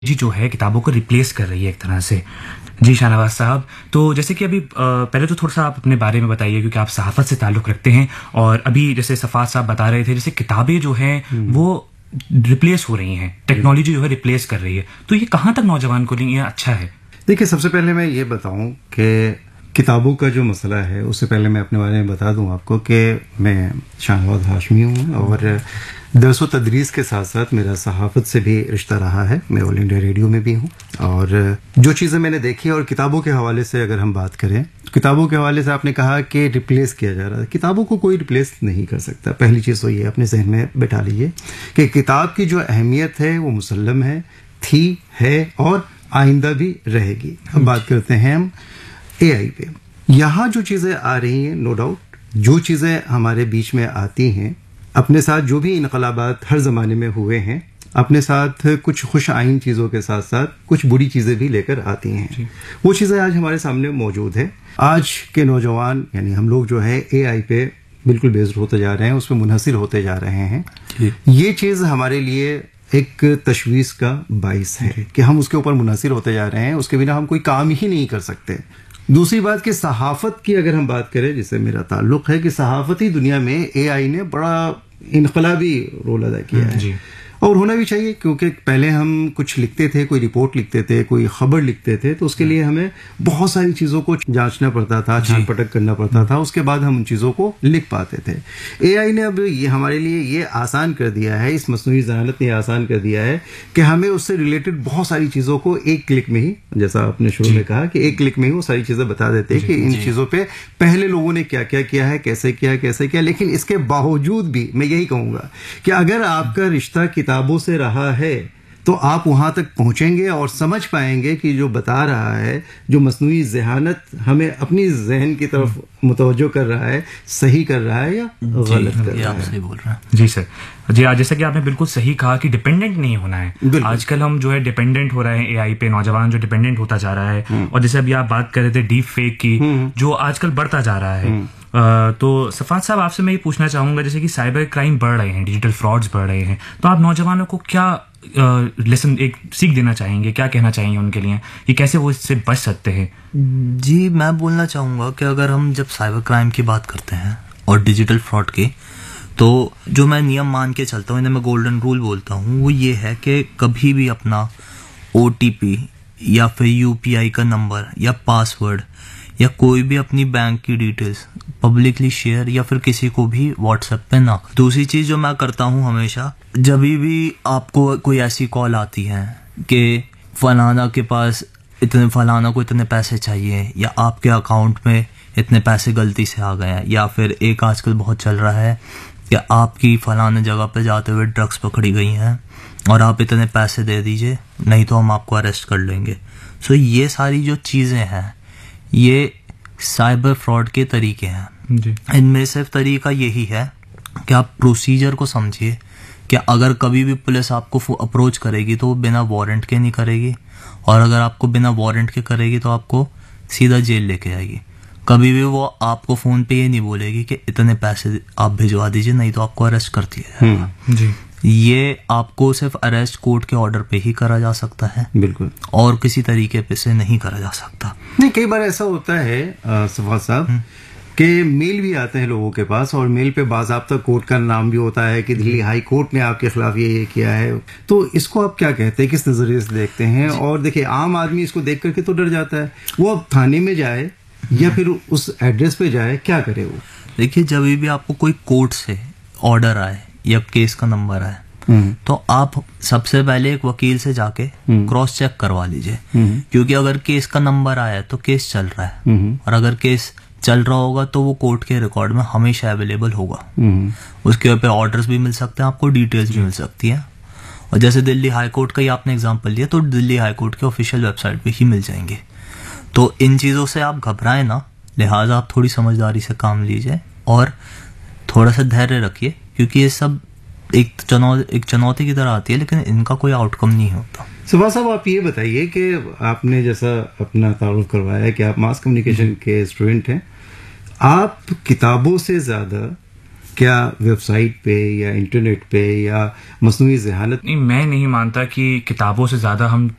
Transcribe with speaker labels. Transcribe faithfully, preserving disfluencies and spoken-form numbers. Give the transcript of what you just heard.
Speaker 1: जी जो है किताबों को रिप्लेस कर रही है एक तरह से। जी शाहनवाज साहब, तो जैसे कि अभी अ, पहले तो थोड़ा सा आप अपने बारे में बताइए, क्योंकि आप सहाफ़त से ताल्लुक़ रखते हैं और अभी जैसे सफ़ात साहब बता रहे थे, जैसे किताबें जो हैं वो रिप्लेस हो रही हैं, टेक्नोलॉजी जो है रिप्लेस कर रही है, तो ये कहाँ तक नौजवान को लिए अच्छा है?
Speaker 2: देखिए, सबसे पहले मैं ये बताऊं कि किताबों का जो मसला है, उससे पहले मैं अपने बारे में बता दूं आपको कि मैं शाहनवाज हाशमी हूं और दरस व तदरीस के साथ साथ मेरा सहाफ़त से भी रिश्ता रहा है। मैं ऑल इंडिया रेडियो में भी हूं और जो चीज़ें मैंने देखी और किताबों के हवाले से अगर हम बात करें, किताबों के हवाले से आपने कहा कि रिप्लेस किया जा रहा है। किताबों को कोई रिप्लेस नहीं कर सकता। पहली चीज़ तो ये अपने जहन में बैठा लीजिए कि किताब की जो अहमियत है वो मुसल्लम है, थी, है और आइंदा भी रहेगी। अब बात करते हैं हम ए आई पे। यहाँ जो चीज़ें आ रही हैं, नो डाउट, जो चीज़ें हमारे बीच में आती हैं, अपने साथ जो भी इनकलाबात हर ज़माने में हुए हैं, अपने साथ कुछ खुश आइन चीज़ों के साथ साथ कुछ बुरी चीज़ें भी लेकर आती हैं। वो चीज़ें आज हमारे सामने मौजूद है। आज के नौजवान यानी हम लोग जो है ए आई पे बिल्कुल बेस्ड होते जा रहे हैं, उस पर मुनहसिर होते जा रहे हैं। ये चीज़ हमारे लिए एक तशवीश का बाइस है कि हम उसके ऊपर मुनहसिर होते जा रहे हैं, उसके बिना हम कोई काम ही नहीं कर सकते। दूसरी बात कि सहाफ़त की अगर हम बात करें, जिससे मेरा ताल्लुक़ है, कि सहाफ़ती दुनिया में ए आई ने बड़ा इनकलाबी रोल अदा किया है जी। और होना भी चाहिए, क्योंकि पहले हम कुछ लिखते थे, कोई रिपोर्ट लिखते थे, कोई खबर लिखते थे, तो उसके लिए हमें बहुत सारी चीज़ों को जांचना पड़ता था, छान पटक करना पड़ता था, उसके बाद हम उन चीज़ों को लिख पाते थे। ए आई ने अब ये हमारे लिए ये आसान कर दिया है, इस मसनूई ज़हानत ने आसान कर दिया है कि हमें उससे रिलेटेड बहुत सारी चीज़ों को एक क्लिक में ही, जैसा आपने शुरू में कहा कि एक क्लिक में ही वो सारी चीज़ें बता देते हैं कि इन चीज़ों पर पहले लोगों ने क्या क्या किया है, कैसे किया कैसे किया। लेकिन इसके बावजूद भी मैं यही कहूँगा कि अगर आपका रिश्ता किताबों से रहा है तो आप वहां तक पहुंचेंगे और समझ पाएंगे कि जो बता रहा है, जो मसनूई ज़हानत हमें अपनी जहन की तरफ मुतवज्जो कर रहा है, सही कर रहा है या गलत कर रहा है।
Speaker 1: सही बोल रहे हैं जी सर। जी आज जैसा कि आपने बिल्कुल सही कहा कि डिपेंडेंट नहीं होना है। आजकल हम जो है डिपेंडेंट हो रहे हैं ए आई पे, नौजवान जो डिपेंडेंट होता जा रहा है। और जैसे अभी आप बात कर रहे थे डीप फेक की, जो आजकल बढ़ता जा रहा है। Uh, तो सफात साहब, आपसे मैं ये पूछना चाहूंगा, जैसे कि साइबर क्राइम बढ़ रहे हैं, डिजिटल फ्रॉड्स बढ़ रहे हैं, तो आप नौजवानों को क्या लेसन, एक सीख देना चाहेंगे, क्या कहना चाहेंगे उनके लिए कि कैसे वो इससे बच सकते हैं?
Speaker 3: जी मैं बोलना चाहूँगा कि अगर हम जब साइबर क्राइम की बात करते हैं और डिजिटल फ्रॉड की, तो जो मैं नियम मान के चलता हूँ, इन्हें मैं गोल्डन रूल बोलता हूँ, वो ये है कि कभी भी अपना ओ टी पी या फिर यू पी आई का नंबर या पासवर्ड या कोई भी अपनी बैंक की डिटेल्स पब्लिकली शेयर या फिर किसी को भी व्हाट्सएप पे ना कर। दूसरी चीज़ जो मैं करता हूँ, हमेशा जब भी आपको कोई ऐसी कॉल आती है कि फलाना के पास इतने, फलाना को इतने पैसे चाहिए या आपके अकाउंट में इतने पैसे गलती से आ गए हैं, या फिर एक आजकल बहुत चल रहा है कि आपकी फलाने जगह पे जाते हुए ड्रग्स पकड़ी गई हैं और आप इतने पैसे दे दीजिए, नहीं तो हम आपको अरेस्ट कर लेंगे। सो ये सारी जो चीज़ें हैं, ये साइबर फ्रॉड के तरीके हैं। इनमें सिर्फ तरीका यही है कि आप प्रोसीजर को समझिए कि अगर कभी भी पुलिस आपको अप्रोच करेगी तो वो बिना वारंट के नहीं करेगी, और अगर आपको बिना वारंट के करेगी तो आपको सीधा जेल लेके जाएगी। कभी भी वो आपको फ़ोन पे ये नहीं बोलेगी कि इतने पैसे आप भिजवा दीजिए, नहीं तो आपको अरेस्ट कर दिया जाएगा। जी ये आपको सिर्फ अरेस्ट कोर्ट के ऑर्डर पे ही करा जा सकता है, बिल्कुल, और किसी तरीके पे से नहीं करा जा सकता।
Speaker 2: नहीं, कई बार ऐसा होता है सफात साहब कि मेल भी आते हैं लोगों के पास, और मेल पे बाज़ाब्ता कोर्ट का नाम भी होता है कि दिल्ली हाई कोर्ट ने आपके खिलाफ ये ये किया है। तो इसको आप क्या कहते हैं, किस नजरिए से देखते हैं? और देखिए, आम आदमी इसको देख करके तो डर जाता है, वो अब थाने में जाए या फिर उस एड्रेस पे जाए, क्या करे वो?
Speaker 3: देखिए, जब भी आपको कोई कोर्ट से ऑर्डर आए या केस का नंबर आए, तो आप सबसे पहले एक वकील से जाके क्रॉस चेक करवा लीजिए, क्योंकि अगर केस का नंबर आया है तो केस चल रहा है, और अगर केस चल रहा होगा तो वो कोर्ट के रिकॉर्ड में हमेशा अवेलेबल होगा। उसके ऊपर ऑर्डर्स भी मिल सकते हैं आपको, डिटेल्स भी मिल सकती हैं। और जैसे दिल्ली हाई कोर्ट का ही आपने एग्जांपल लिया, तो दिल्ली हाई कोर्ट के ऑफिशियल वेबसाइट पे ही मिल जाएंगे। तो इन चीज़ों से आप घबराएं ना, लिहाजा आप थोड़ी समझदारी से काम लीजिए और थोड़ा सा धैर्य रखिए, क्योंकि ये सब एक चुनौती एक चुनौती की तरह आती है, लेकिन इनका कोई आउटकम नहीं होता।
Speaker 2: सुभाष साहब, आप ये बताइए कि आपने जैसा अपना तारुफ करवाया है कि आप मास कम्युनिकेशन के स्टूडेंट हैं, आप किताबों से ज़्यादा क्या वेबसाइट पे या इंटरनेट पे या मसनूई ज़हानत?
Speaker 1: नहीं, मैं नहीं मानता कि किताबों से ज़्यादा हम